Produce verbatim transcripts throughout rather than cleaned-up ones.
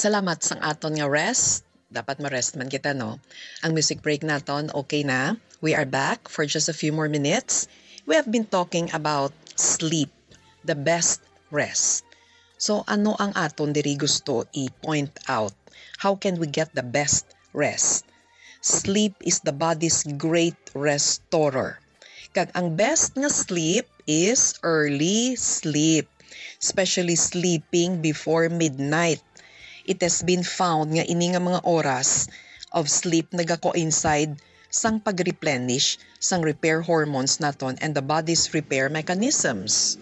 Salamat sang aton nga rest. Dapat ma-rest man kita, no? Ang music break naton, okay na. We are back for just a few more minutes. We have been talking about sleep, the best rest. So ano ang aton diri gusto i-point out? How can we get the best rest? Sleep is the body's great restorer. Kag ang best nga sleep is early sleep, especially sleeping before midnight. It has been found nga ini nga mga oras of sleep naga-coincide sang pag-replenish sang repair hormones naton and the body's repair mechanisms.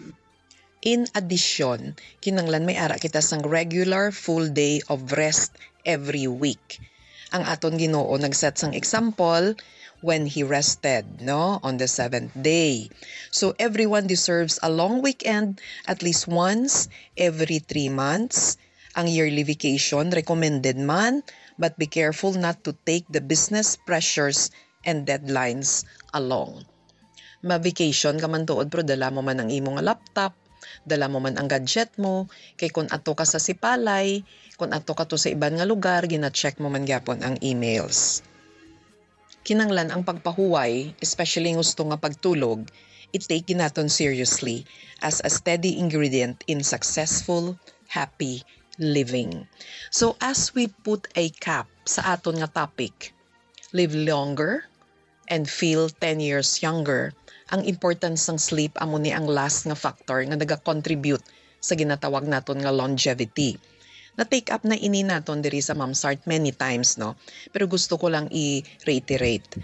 In addition, kinanglan may ara kita sang regular full day of rest every week. Ang aton Ginoo nagset sang example when he rested, no, on the seventh day. So everyone deserves a long weekend at least once every three months. Ang yearly vacation recommended man, but be careful not to take the business pressures and deadlines along. Ma-vacation ka man tuod pero dala mo man ang imong laptop, dala mo man ang gadget mo, kay kung ato ka sa sipalay, kung ato ka to sa ibang nga lugar, gina-check mo man gyapon ang emails. Kinanglan ang pagpahuway, especially gusto nga pagtulog, i-take naton seriously as a steady ingredient in successful, happy living. So as we put a cap sa aton nga topic, live longer and feel ten years younger, ang importance ng sleep amo ni ang last nga factor nga naga-contribute sa ginatawag naton nga longevity. Na-take up na ini naton diri sa Mom's Heart many times, no? Pero gusto ko lang i-reiterate.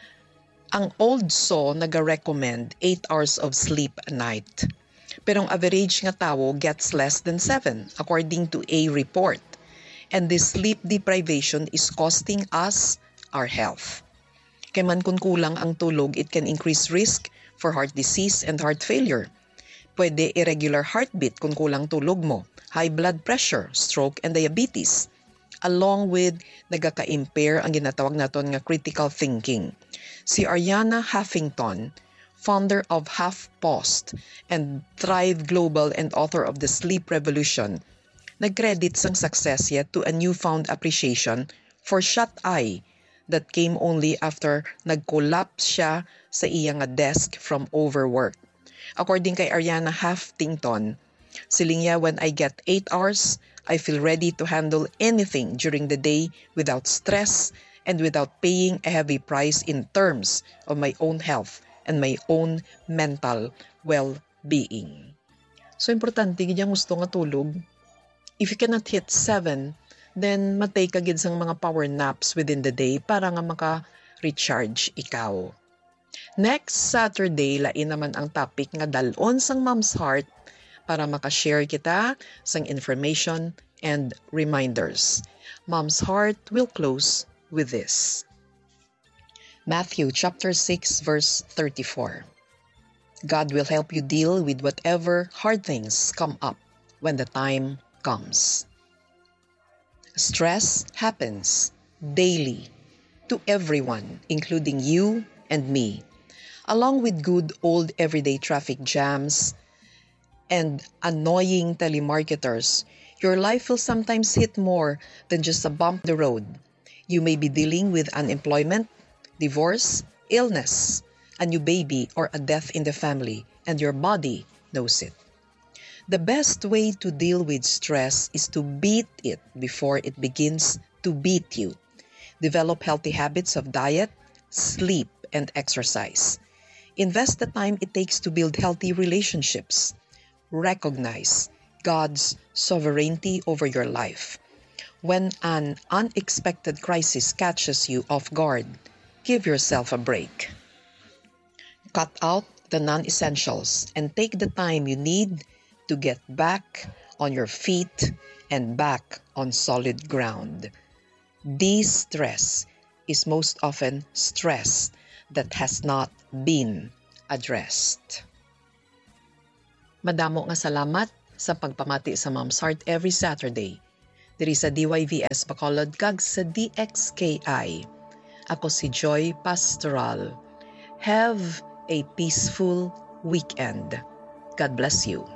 Ang old saw naga-recommend eight hours of sleep a night. Pero ang average nga tao gets less than seven, according to a report. And this sleep deprivation is costing us our health. Kaya man kung kulang ang tulog, it can increase risk for heart disease and heart failure. Pwede irregular heartbeat kung kulang tulog mo, high blood pressure, stroke, and diabetes. Along with nagaka-impair ang ginatawag naton nga critical thinking. Si Arianna Huffington, founder of HuffPost and Thrive Global and author of The Sleep Revolution, nag-credit sang success yet to a newfound appreciation for shut-eye that came only after nag-collapse siya sa iyang desk from overwork. According kay Arianna Huffington, siling niya, when I get eight hours, I feel ready to handle anything during the day without stress and without paying a heavy price in terms of my own health and my own mental well-being. So, importante, ganyang gusto nga tulog. If you cannot hit seven, then matay ka gid sang mga power naps within the day para nga maka-recharge ikaw. Next Saturday, lain naman ang topic nga dalon sang Mom's Heart para maka-share kita sang information and reminders. Mom's Heart will close with this. Matthew chapter six verse thirty-four. God will help you deal with whatever hard things come up when the time comes. Stress happens daily to everyone, including you and me. Along with good old everyday traffic jams and annoying telemarketers, your life will sometimes hit more than just a bump in the road. You may be dealing with unemployment, divorce, illness, a new baby, or a death in the family, and your body knows it. The best way to deal with stress is to beat it before it begins to beat you. Develop healthy habits of diet, sleep, and exercise. Invest the time it takes to build healthy relationships. Recognize God's sovereignty over your life. When an unexpected crisis catches you off guard, give yourself a break. Cut out the non-essentials and take the time you need to get back on your feet and back on solid ground. De-stress is most often stress that has not been addressed. Madamo nga salamat sa pagpamati sa Mom's Heart every Saturday. Diri sa D Y V S Bacolod kag sa D X K I. Ako si Joy Pastoral. Have a peaceful weekend. God bless you.